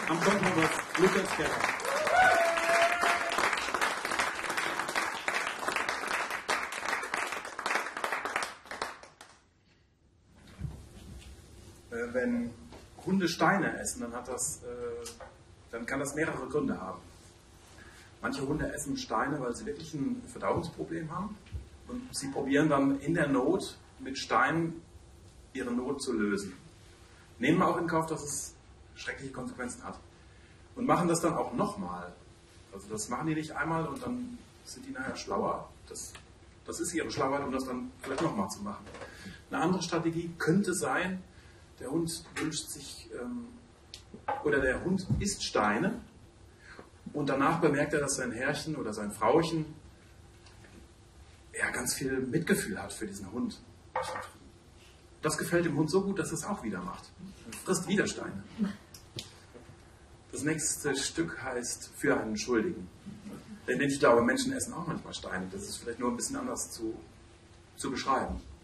am Krankenhaus Lukas Kerr. Wenn Hunde Steine essen, dann kann das mehrere Gründe haben. Manche Hunde essen Steine, weil sie wirklich ein Verdauungsproblem haben und sie probieren dann in der Not mit Steinen ihre Not zu lösen. Nehmen auch in Kauf, dass es schreckliche Konsequenzen hat. Und machen das dann auch nochmal. Also das machen die nicht einmal und dann sind die nachher schlauer. Das ist ihre Schlauheit, um das dann vielleicht nochmal zu machen. Eine andere Strategie könnte sein, der Hund wünscht sich, oder der Hund isst Steine und danach bemerkt er, dass sein Herrchen oder sein Frauchen ganz viel Mitgefühl hat für diesen Hund. Das gefällt dem Hund so gut, dass er es auch wieder macht. Er frisst wieder Steine. Das nächste Stück heißt für einen Schuldigen. Denn ich glaube, Menschen essen auch manchmal Steine. Das ist vielleicht nur ein bisschen anders zu beschreiben.